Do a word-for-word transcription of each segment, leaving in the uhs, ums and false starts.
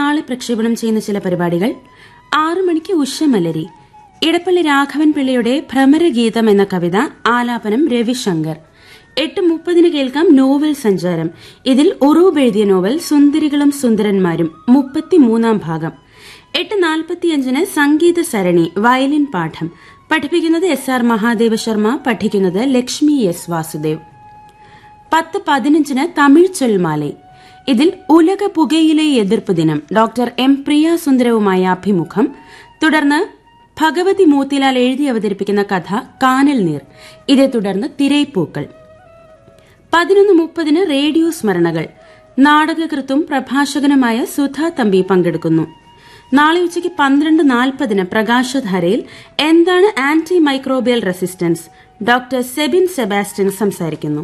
നാളെ പ്രക്ഷേപണം ചെയ്യുന്ന ചില പരിപാടികൾ: ആറു മണിക്ക് ഉഷമലരി, ഇടപ്പള്ളി രാഘവൻ പിള്ളയുടെ ഭ്രമരഗീതം എന്ന കവിത ആലാപനം രവിശങ്കർ. എട്ട് മുപ്പതിന് കേൾക്കാം നോവൽ സഞ്ചാരം. ഇതിൽ ഉറൂബ് എഴുതിയ നോവൽ സുന്ദരികളും സുന്ദരന്മാരും മുപ്പത്തിമൂന്നാം ഭാഗം. എട്ട് നാൽപ്പത്തിയഞ്ചിന് സംഗീത സരണി വയലിൻ പാഠം. പഠിപ്പിക്കുന്നത് എസ് ആർ മഹാദേവ ശർമ്മ, പഠിക്കുന്നത് ലക്ഷ്മി എസ് വാസുദേവ്. പത്ത് പതിനഞ്ചിന് തമിഴ് ചൊൽമാലെ. ഇതിൽ ഉലക പുകയിലെ എതിർപ്പ് ദിനം ഡോക്ടർ എം പ്രിയ സുന്ദരവുമായ അഭിമുഖം. തുടർന്ന് ഭഗവതി മോത്തിലാൽ എഴുതി അവതരിപ്പിക്കുന്ന കഥ കാനൽ നീർ. ഇതേ തുടർന്ന് തിരൈപ്പൂക്കൾ. പതിനൊന്ന് മുപ്പതിന് റേഡിയോ സ്മരണകൾ. നാടകകൃത്തും പ്രഭാഷകനുമായ സുധാ തമ്പി പങ്കെടുക്കുന്നു. നാളെ ഉച്ചയ്ക്ക് പന്ത്രണ്ട് നാൽപ്പതിന് പ്രകാശധാരയിൽ എന്താണ് anti microbial resistance, doctor Sebin Sebastian സംസാരിക്കുന്നു.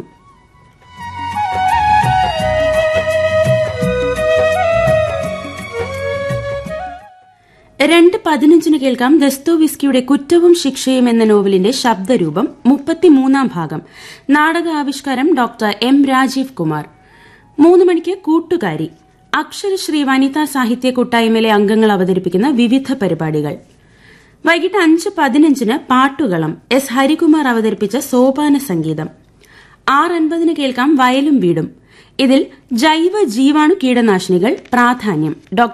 രണ്ട് പതിനഞ്ചിന് കേൾക്കാം ദസ്തോവിസ്കിയുടെ കുറ്റവും ശിക്ഷയും എന്ന നോവലിന്റെ ശബ്ദരൂപം മുപ്പത്തിമൂന്നാം ഭാഗം. നാടകാവിഷ്കാരം ഡോക്ടർ എം രാജീവ് കുമാർ. മൂന്ന് മണിക്ക് കൂട്ടുകാരി, അക്ഷരശ്രീ വനിതാ സാഹിത്യ കൂട്ടായ്മയിലെ അംഗങ്ങൾ അവതരിപ്പിക്കുന്ന വിവിധ പരിപാടികൾ. വൈകിട്ട് അഞ്ച് പതിനഞ്ചിന് പാട്ടുകളം, എസ് ഹരികുമാർ അവതരിപ്പിച്ച സോപാന സംഗീതം. ആറ് അൻപതിന് കേൾക്കാം വയലും വീടും. ഇതിൽ ജൈവ ജീവാണു കീടനാശിനികൾ പ്രാധാന്യം, ഡോക്ടർ